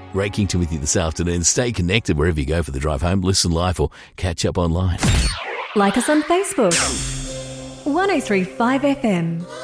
Ray Kington with you this afternoon. Stay connected wherever you go for the drive home. Listen live or catch up online. Like us on Facebook. 103.5 FM.